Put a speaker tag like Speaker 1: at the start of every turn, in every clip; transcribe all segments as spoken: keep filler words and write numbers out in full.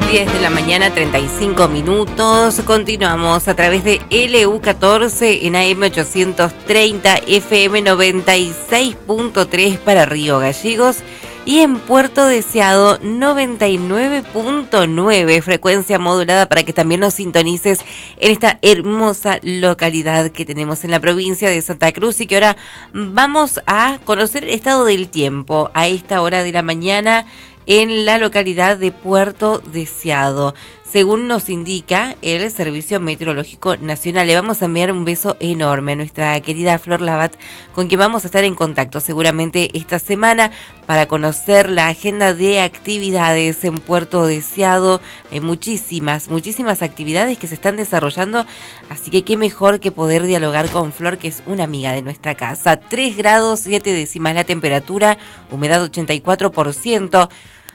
Speaker 1: diez de la mañana, treinta y cinco minutos. Continuamos a través de L U catorce en A M ochocientos treinta, F M noventa y seis punto tres para Río Gallegos y en Puerto Deseado noventa y nueve punto nueve, frecuencia modulada para que también nos sintonices en esta hermosa localidad que tenemos en la provincia de Santa Cruz y que ahora vamos a conocer el estado del tiempo a esta hora de la mañana en la localidad de Puerto Deseado. Según nos indica el Servicio Meteorológico Nacional, le vamos a enviar un beso enorme a nuestra querida Flor Labat, con quien vamos a estar en contacto seguramente esta semana para conocer la agenda de actividades en Puerto Deseado. Hay muchísimas, muchísimas actividades que se están desarrollando, así que qué mejor que poder dialogar con Flor, que es una amiga de nuestra casa. tres grados, siete décimas la temperatura, humedad ochenta y cuatro por ciento,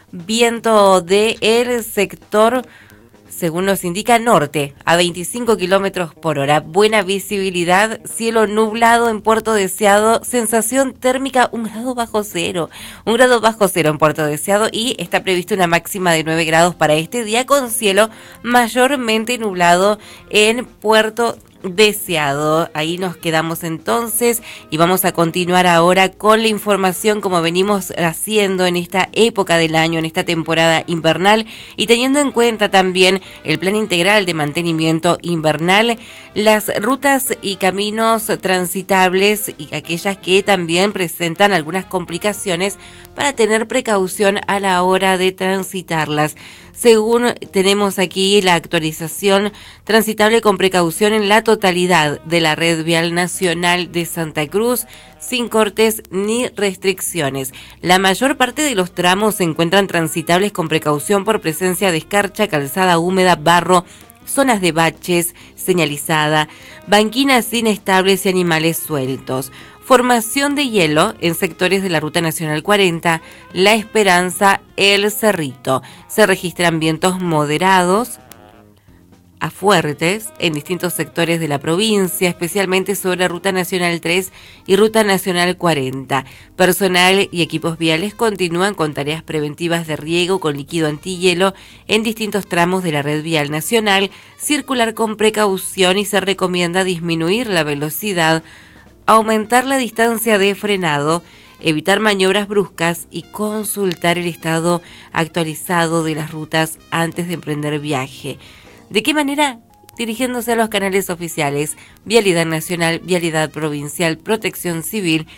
Speaker 1: viento del sector, según nos indica, norte, a veinticinco kilómetros por hora. Buena visibilidad, cielo nublado en Puerto Deseado, sensación térmica un grado bajo cero. Un grado bajo cero en Puerto Deseado y está prevista una máxima de nueve grados para este día con cielo mayormente nublado en Puerto Deseado. Ahí nos quedamos entonces y vamos a continuar ahora con la información como venimos haciendo en esta época del año, en esta temporada invernal y teniendo en cuenta también el plan integral de mantenimiento invernal, las rutas y caminos transitables y aquellas que también presentan algunas complicaciones para tener precaución a la hora de transitarlas. Según tenemos aquí la actualización, transitable con precaución en la totalidad de la red vial nacional de Santa Cruz, sin cortes ni restricciones. La mayor parte de los tramos se encuentran transitables con precaución por presencia de escarcha, calzada húmeda, barro, zonas de baches, señalizada, banquinas inestables y animales sueltos. Formación de hielo en sectores de la Ruta Nacional cuarenta, La Esperanza, El Cerrito. Se registran vientos moderados a fuertes en distintos sectores de la provincia, especialmente sobre la Ruta Nacional tres y Ruta Nacional cuarenta. Personal y equipos viales continúan con tareas preventivas de riego con líquido antihielo en distintos tramos de la red vial nacional, circular con precaución y se recomienda disminuir la velocidad, aumentar la distancia de frenado, evitar maniobras bruscas y consultar el estado actualizado de las rutas antes de emprender viaje. ¿De qué manera? Dirigiéndose a los canales oficiales, Vialidad Nacional, Vialidad Provincial, Protección Civil